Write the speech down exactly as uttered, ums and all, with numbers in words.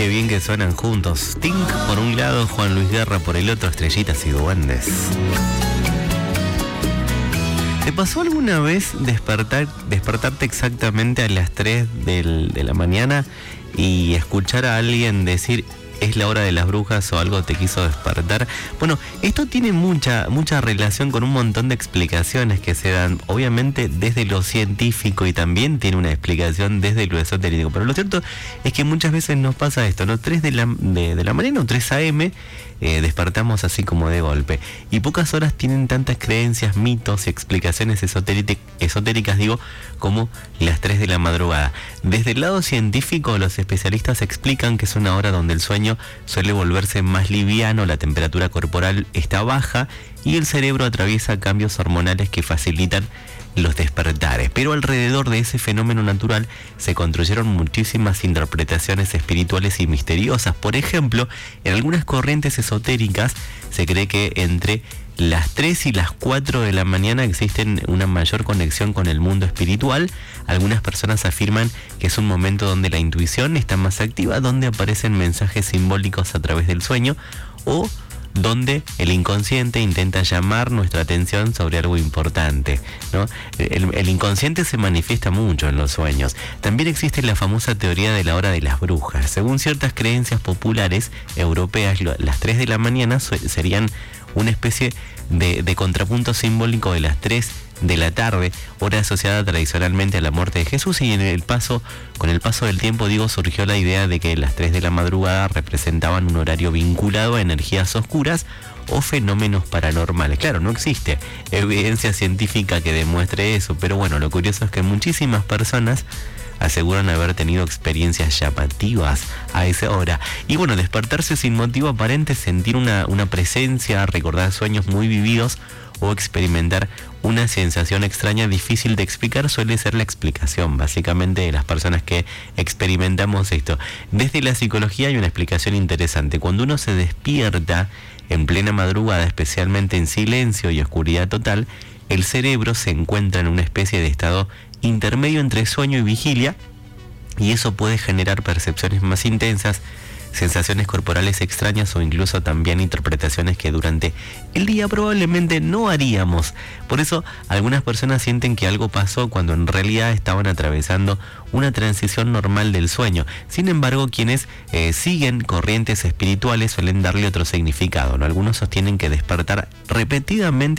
qué bien que suenan juntos. Tink por un lado, Juan Luis Guerra por el otro, Estrellitas y Duendes. ¿Te pasó alguna vez despertar, despertarte exactamente a las tres del, de la mañana y escuchar a alguien decir es la hora de las brujas o algo te quiso despertar? Bueno, esto tiene mucha, mucha relación con un montón de explicaciones que se dan, obviamente desde lo científico, y también tiene una explicación desde lo esotérico. Pero lo cierto es que muchas veces nos pasa esto, ¿no? tres de la, de, de la mañana o tres a eme, eh, despertamos así como de golpe. Y pocas horas tienen tantas creencias, mitos y explicaciones esotéricas, esotéricas digo, como las tres de la madrugada. Desde el lado científico, los especialistas explican que es una hora donde el sueño suele volverse más liviano, la temperatura corporal está baja y el cerebro atraviesa cambios hormonales que facilitan los despertares. Pero alrededor de ese fenómeno natural se construyeron muchísimas interpretaciones espirituales y misteriosas. Por ejemplo, en algunas corrientes esotéricas se cree que entre las tres y las cuatro de la mañana existen una mayor conexión con el mundo espiritual. Algunas personas afirman que es un momento donde la intuición está más activa, donde aparecen mensajes simbólicos a través del sueño, o donde el inconsciente intenta llamar nuestra atención sobre algo importante, ¿no? El, el inconsciente se manifiesta mucho en los sueños. También existe la famosa teoría de la hora de las brujas. Según ciertas creencias populares europeas, lo, las tres de la mañana so, serían una especie de, de contrapunto simbólico de las tres de la tarde, hora asociada tradicionalmente a la muerte de Jesús, y en el paso, con el paso del tiempo, digo, surgió la idea de que las tres de la madrugada representaban un horario vinculado a energías oscuras o fenómenos paranormales. Claro, no existe evidencia científica que demuestre eso, pero bueno, lo curioso es que muchísimas personas aseguran haber tenido experiencias llamativas a esa hora. Y bueno, despertarse sin motivo aparente, sentir una, una presencia, recordar sueños muy vividos o experimentar una sensación extraña difícil de explicar suele ser la explicación básicamente de las personas que experimentamos esto. Desde la psicología hay una explicación interesante. Cuando uno se despierta en plena madrugada, especialmente en silencio y oscuridad total, el cerebro se encuentra en una especie de estado intermedio entre sueño y vigilia, y eso puede generar percepciones más intensas, sensaciones corporales extrañas o incluso también interpretaciones que durante el día probablemente no haríamos. Por eso algunas personas sienten que algo pasó cuando en realidad estaban atravesando una transición normal del sueño. Sin embargo, quienes eh, siguen corrientes espirituales suelen darle otro significado, ¿no? Algunos sostienen que despertar repetidamente